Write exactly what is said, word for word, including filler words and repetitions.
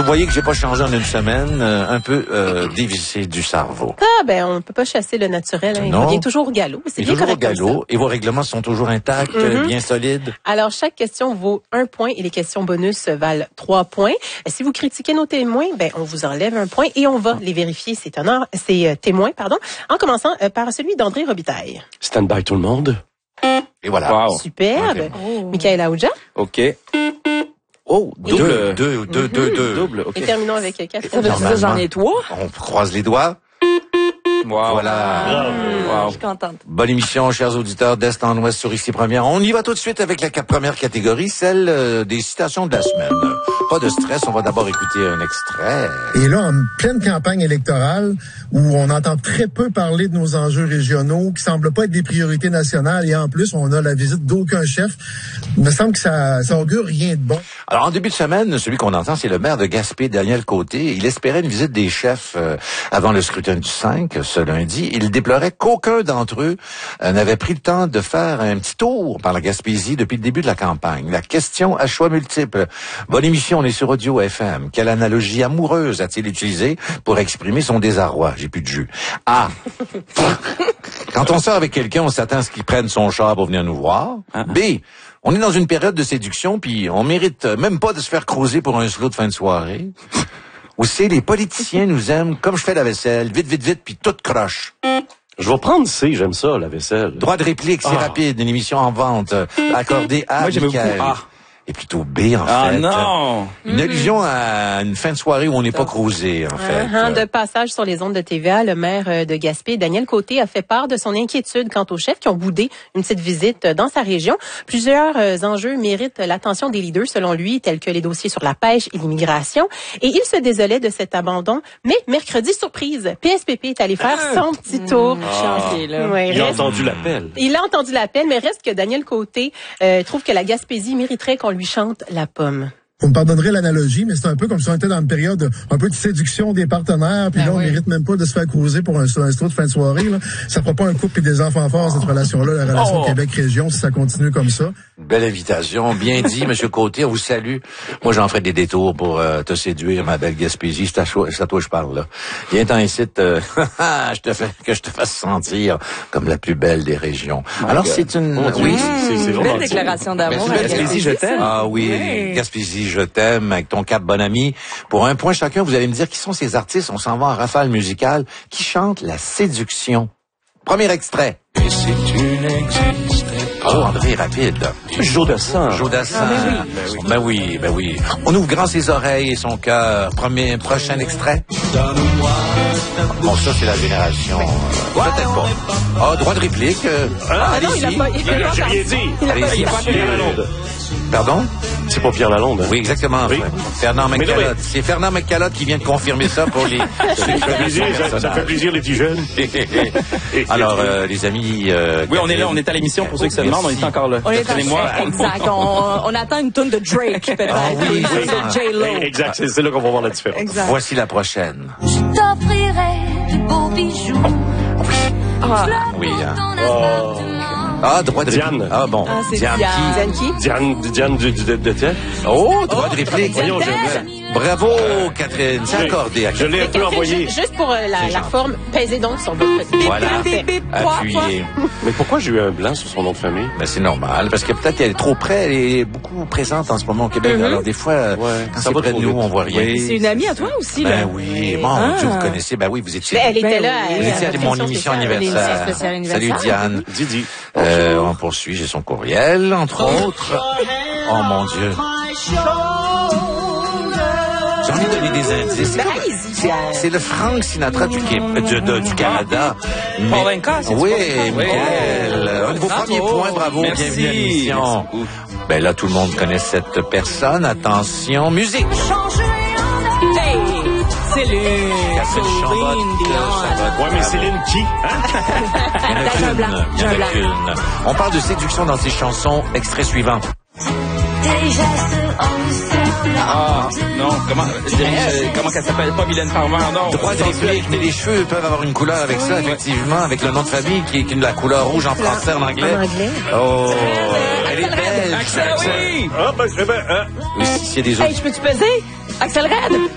voyez que j'ai pas changé en une semaine, euh, un peu euh, dévissé du cerveau. Ah, ben, on peut pas chasser le naturel. Hein. Il revient toujours au galop. C'est bien toujours correct. au galop. Et vos règlements sont toujours intacts, mm-hmm. bien solides. Alors, chaque question vaut un point et les questions bonus valent trois points. Si vous critiquez nos témoins, ben, on vous enlève un point et on va les vérifier, ces, teneurs, ces euh, témoins, pardon, en commençant euh, par celui d'André Robitaille. Stand by tout le monde. Et voilà. Wow. Superbe. Okay. Oh. Michael Aoudja. OK. Oh, double, deux, deux, deux, deux. Double, OK. Et terminons avec Catherine. Ça veut dire que j'en ai trois? On croise les doigts. Wow. Voilà. Wow. Je suis contente. Bonne émission, chers auditeurs d'Est en Ouest sur Ici Première. On y va tout de suite avec la première catégorie, celle euh, des citations de la semaine. Pas de stress, on va d'abord écouter un extrait. Et là, en pleine campagne électorale, où on entend très peu parler de nos enjeux régionaux, qui semblent pas être des priorités nationales, et en plus, on a la visite d'aucun chef, il me semble que ça, ça augure rien de bon. Alors, en début de semaine, celui qu'on entend, c'est le maire de Gaspé, Daniel Côté. Il espérait une visite des chefs euh, avant le scrutin du cinq, ce lundi. Il déplorait qu'aucun d'entre eux euh, n'avait pris le temps de faire un petit tour par la Gaspésie depuis le début de la campagne. La question à choix multiples. Bonne émission, on est sur Audio F M. Quelle analogie amoureuse a-t-il utilisée pour exprimer son désarroi? J'ai plus de jus. A. Quand on sort avec quelqu'un, on s'attend à ce qu'il prenne son char pour venir nous voir. B. On est dans une période de séduction, puis on mérite même pas de se faire croiser pour un slow de fin de soirée. Ou c'est les politiciens nous aiment comme je fais la vaisselle, vite, vite, vite, puis tout croche. Je vais prendre C, j'aime ça, la vaisselle. Droit de réplique, c'est ah. rapide, une émission en vente, accordée à Moi, j'aime beaucoup A. Et plutôt B, en ah, fait. Ah non! Une allusion à une fin de soirée où on n'est pas croisé, en fait. Uh-huh. De passage sur les ondes de T V A, le maire de Gaspé, Daniel Côté, a fait part de son inquiétude quant aux chefs qui ont boudé une petite visite dans sa région. Plusieurs enjeux méritent l'attention des leaders, selon lui, tels que les dossiers sur la pêche et l'immigration. Et il se désolait de cet abandon. Mais mercredi, surprise, P S P P est allé faire son petit tour. Mmh, ah. Là. Ouais, il reste... a entendu l'appel. Il a entendu l'appel, mais reste que Daniel Côté euh, trouve que la Gaspésie mériterait qu'on lui chante la pomme. Vous me pardonnerez l'analogie, mais c'est un peu comme si on était dans une période un peu de séduction des partenaires, puis ben là, on oui. mérite même pas de se faire causer pour un, un straw de fin de soirée. Là. Ça fera pas un couple et des enfants forts, cette relation-là, la relation oh. Québec-Région, si ça continue comme ça. Belle invitation, bien dit, M. Côté, on vous salue. Moi, j'en ferai des détours pour euh, te séduire, ma belle Gaspésie. C'est à, c'est à toi que je parle, là. Viens-t'en ici, euh, je te fais, que je te fasse sentir comme la plus belle des régions. My Alors, God. c'est une... Oh, oui, c'est, c'est, c'est belle déclaration d'amour. Gaspésie, je t'aime. Ah oui, oui. Gaspésie, je t'aime, avec ton cap bon ami. Pour un point chacun, vous allez me dire qui sont ces artistes. On s'en va en rafale musicale qui chantent la séduction. Premier extrait. Et si tu n'existais pas. Oh, André, rapide. Jodassin. Jodassin. Ah, ben, oui. ben oui, ben oui. On ouvre grand ses oreilles et son cœur. Premier, prochain extrait. Bon, ça, c'est la génération. Euh, peut-être pas. Ah, droit de réplique. Euh, ah, ah non, il a pas, il a J'ai rien dit. Il a pas, il a pas Pierre Lalonde. Pardon? C'est pas Pierre Lalonde. Hein? Oui, exactement. Oui. Fernand McCallotte. C'est Fernand McCallotte qui vient de confirmer ça pour les... ça, fait plaisir, ça, ça fait plaisir, les petits jeunes. Alors, euh, les amis... Euh, oui, on est là, on est à l'émission. Pour ceux qui se demandent, on est encore là. On est moi. Exact. On, on attend une toune de Drake, peut-être. Ah, oui, oui. De J-Lo. Exact, c'est, c'est là qu'on va voir la différence. Exact. Voici la prochaine. Je t'offrirai de beaux bijoux. Ah, oui, hein. Oh. Ah, droit de réplique. Diane. Ah bon. Ah, c'est Diane Diane. qui? Diane qui? Diane, Diane de, de, de tête. Oh, droit Oh, de réplique. Voyons, je Bravo, Catherine. C'est accordé à Je l'ai un peu envoyé. Juste pour euh, la, la forme, pèsez donc sur votre... Voilà. Appuyez. Mais pourquoi j'ai eu un blanc sur son nom de famille? Ben, c'est normal, parce que peut-être qu'elle est trop près, elle est beaucoup présente en ce moment au Québec. Mm-hmm. Alors, des fois, ouais, quand c'est près de nous, on voit rien. Oui. C'est une amie à toi aussi, là? Ben oui. Mon ah. Dieu, vous connaissez. Ben oui, vous étiez... Ben, elle était ben là. Oui. Elle, vous étiez à mon émission anniversaire. Salut, Diane. Didi. Euh, on poursuit, j'ai son courriel, entre autres. Oh, mon Dieu. J'ai envie de donner des indices. Ben, c'est, c'est le Frank Sinatra du, du, de, du Canada. Mais, Paul c'est oui, Michael. Un de vos premiers points, bravo, merci. Bienvenue à l'émission. Ben là, tout le monde connaît cette personne. Attention, musique. Hey, Céline. Céline Dion. Ouais, mais Céline qui? Hein? Il y en a qu'une. Il y en a qu'une. On parle de séduction dans ses chansons. Extrait suivant. Ah, non, comment, euh, comment qu'elle s'appelle? Pas Mylène Farmer, non. Droit de réplique, mais les cheveux peuvent avoir une couleur avec ça, effectivement, avec le nom de famille qui est de la couleur rouge en français, en anglais. En anglais. Oh, elle est belle. Axel, oui! Ah, ben, c'est bien, hein? Oui, s'il y a des autres. Hey, je peux-tu peser? Axel Red?